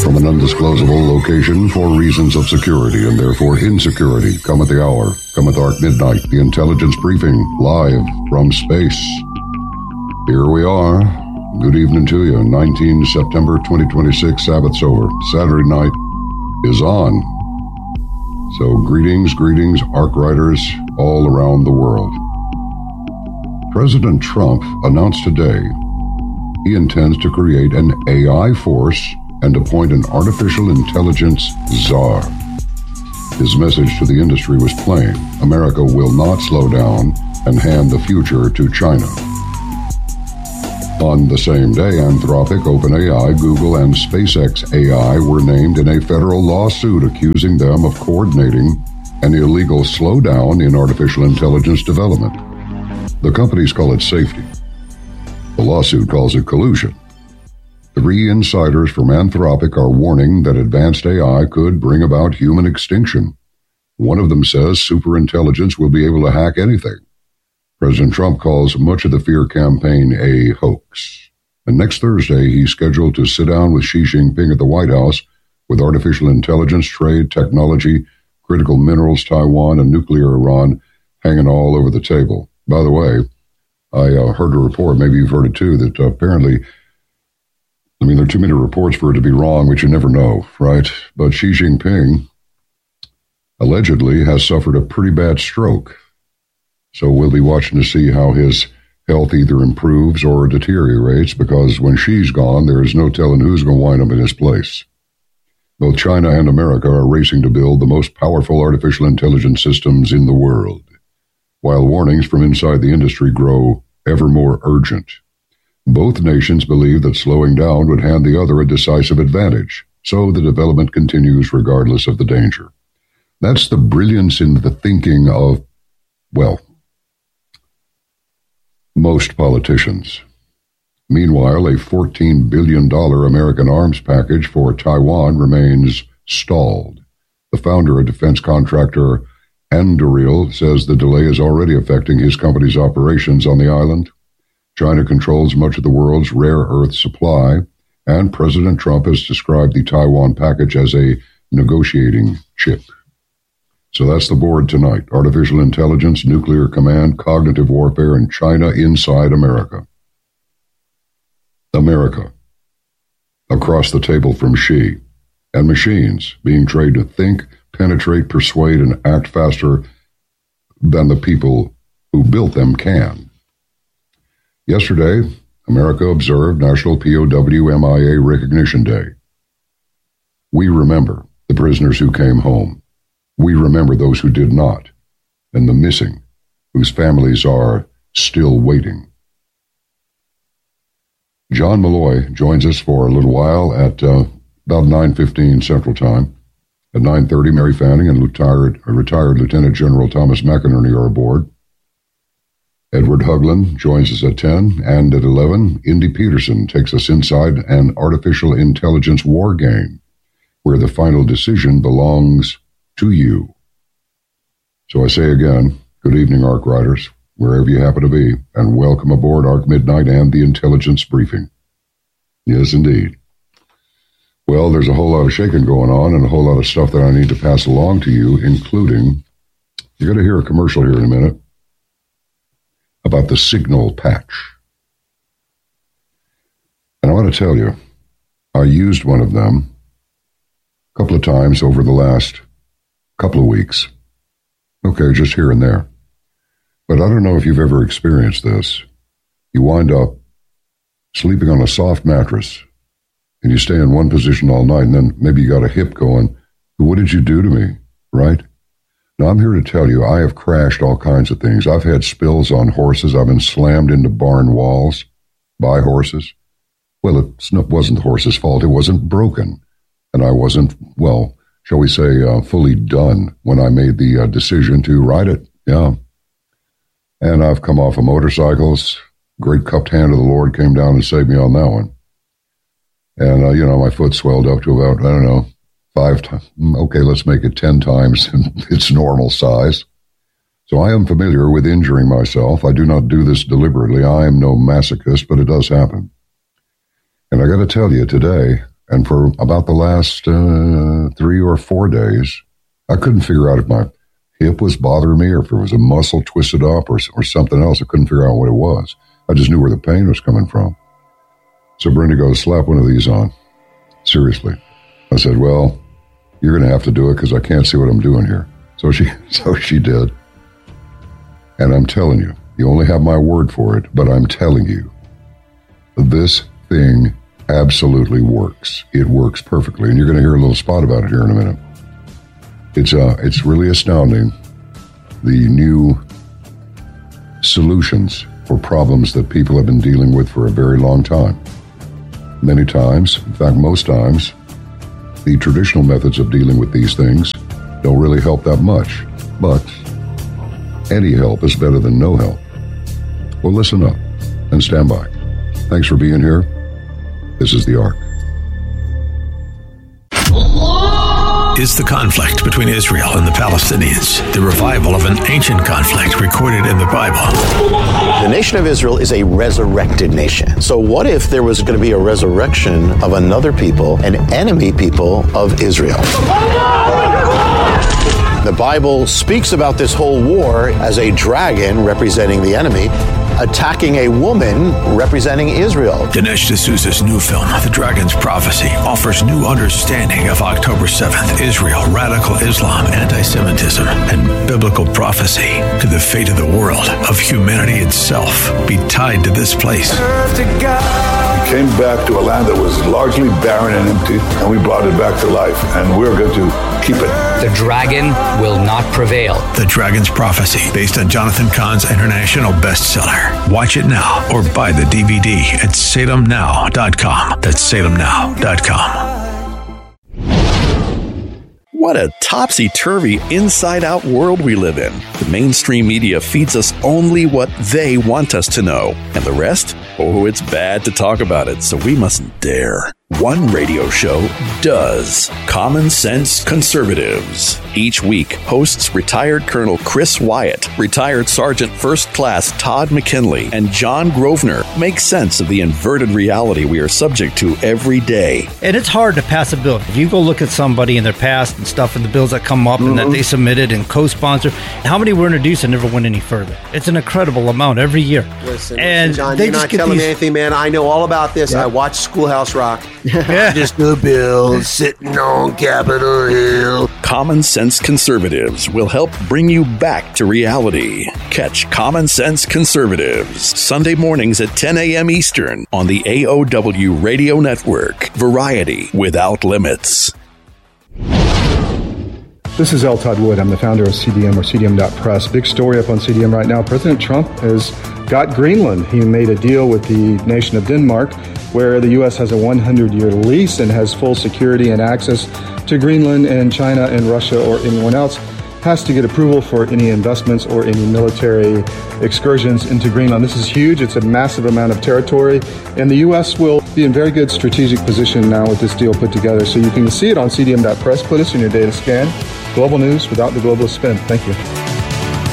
From an undisclosable location for reasons of security and therefore insecurity, come at the hour, come at dark midnight, the intelligence briefing, live from space. Here we are. Good evening to you. 19 September 2026, Sabbath's over. Saturday night is on. So greetings, Ark Riders all around the world. President Trump announced today he intends to create an AI force and appoint an artificial intelligence czar. His message to the industry was plain. America will not slow down and hand the future to China. On the same day, Anthropic, OpenAI, Google, and SpaceX AI were named in a federal lawsuit accusing them of coordinating an illegal slowdown in artificial intelligence development. The companies call it safety. The lawsuit calls it collusion. 3 insiders from Anthropic are warning that advanced AI could bring about human extinction. One of them says superintelligence will be able to hack anything. President Trump calls much of the fear campaign a hoax. And next Thursday, he's scheduled to sit down with Xi Jinping at the White House with artificial intelligence, trade, technology, critical minerals, Taiwan, and nuclear Iran hanging all over the table. By the way, I heard a report, maybe you've heard it too, that apparently, there are too many reports for it to be wrong, which you never know, right? But Xi Jinping allegedly has suffered a pretty bad stroke. So we'll be watching to see how his health either improves or deteriorates, because when Xi's gone, there's no telling who's going to wind up in his place. Both China and America are racing to build the most powerful artificial intelligence systems in the world, while warnings from inside the industry grow ever more urgent. Both nations believe that slowing down would hand the other a decisive advantage, so the development continues regardless of the danger. That's the brilliance in the thinking of, well, most politicians. Meanwhile, a $14 billion American arms package for Taiwan remains stalled. The founder of defense contractor Anduril says the delay is already affecting his company's operations on the island. China controls much of the world's rare earth supply, and President Trump has described the Taiwan package as a negotiating chip. So that's the board tonight. Artificial intelligence, nuclear command, cognitive warfare, and China inside America. America. Across the table from Xi. And machines being trained to think, penetrate, persuade, and act faster than the people who built them can. Yesterday, America observed National POW MIA Recognition Day. We remember the prisoners who came home. We remember those who did not, and the missing, whose families are still waiting. John Malloy joins us for a little while at about 9:15 Central Time. At 9:30, Mary Fanning and retired Lieutenant General Thomas McInerney are aboard. Edward Hugland joins us at 10, and at 11, Indy Peterson takes us inside an artificial intelligence war game, where the final decision belongs to you. So I say again, good evening, Ark Riders, wherever you happen to be, and welcome aboard Ark Midnight and the Intelligence Briefing. Yes, indeed. Well, there's a whole lot of shaking going on and a whole lot of stuff that I need to pass along to you, including, you're going to hear a commercial here in a minute about the Signal patch. And I want to tell you, I used one of them a couple of times over the last couple of weeks. Okay, just here and there. But I don't know if you've ever experienced this. You wind up sleeping on a soft mattress, and you stay in one position all night, and then maybe you got a hip going, what did you do to me, right? Now, I'm here to tell you, I have crashed all kinds of things. I've had spills on horses. I've been slammed into barn walls by horses. Well, it wasn't the horse's fault. It wasn't broken. And I wasn't, well, shall we say, fully done when I made the decision to ride it. Yeah. And I've come off of motorcycles. Great cupped hand of the Lord came down and saved me on that one. And, my foot swelled up to about, 5 times. Okay, let's make it 10 times its normal size. So I am familiar with injuring myself. I do not do this deliberately. I am no masochist, but it does happen. And I got to tell you, today, And for about the last 3 or 4 days, I couldn't figure out if my hip was bothering me or if it was a muscle twisted up or something else. I couldn't figure out what it was. I just knew where the pain was coming from. So Brenda goes, slap one of these on. Seriously. I said, well, you're going to have to do it because I can't see what I'm doing here. So she did. And I'm telling you, you only have my word for it, but I'm telling you, this thing absolutely works. It works perfectly. And you're going to hear a little spot about it here in a minute. It's really astounding, the new solutions for problems that people have been dealing with for a very long time. Many times, in fact, most times, the traditional methods of dealing with these things don't really help that much. But any help is better than no help. Well, listen up and stand by. Thanks for being here. This is The Ark. Is the conflict between Israel and the Palestinians the revival of an ancient conflict recorded in the Bible? The nation of Israel is a resurrected nation. So what if there was going to be a resurrection of another people, an enemy people of Israel? The Bible speaks about this whole war as a dragon representing the enemy attacking a woman representing Israel. Dinesh D'Souza's new film, The Dragon's Prophecy, offers new understanding of October 7th, Israel, radical Islam, anti-Semitism, and biblical prophecy. Could the fate of the world, of humanity itself, be tied to this place? We came back to a land that was largely barren and empty, and we brought it back to life, and we're going to keep it. The dragon will not prevail. The Dragon's Prophecy, based on Jonathan Cahn's international bestseller. Watch it now or buy the DVD at salemnow.com. That's salemnow.com. What a topsy-turvy, inside-out world we live in. The mainstream media feeds us only what they want us to know. And the rest? Oh, it's bad to talk about it, so we mustn't dare. One radio show does. Common Sense Conservatives. Each week, hosts retired Colonel Chris Wyatt, retired Sergeant First Class Todd McKinley, and John Grosvenor make sense of the inverted reality we are subject to every day. And it's hard to pass a bill. If you go look at somebody in their past and stuff and the bills that come up and that they submitted and co-sponsor, how many were introduced and never went any further? It's an incredible amount every year. Listen, John, you're not telling me anything, man. I know all about this. Yep. I watched Schoolhouse Rock. Just the bills sitting on Capitol Hill. Common Sense Conservatives will help bring you back to reality. Catch Common Sense Conservatives Sunday mornings at 10 a.m. Eastern on the AOW Radio Network. Variety without limits. This is L. Todd Wood. I'm the founder of CDM or CDM.press. Big story up on CDM right now. President Trump has got Greenland. He made a deal with the nation of Denmark where the U.S. has a 100-year lease and has full security and access to Greenland, and China and Russia or anyone else has to get approval for any investments or any military excursions into Greenland. This is huge. It's a massive amount of territory, and the U.S. will be in very good strategic position now with this deal put together. So you can see it on CDM.press. Put us in your data scan. Global news without the globalist spin. Thank you.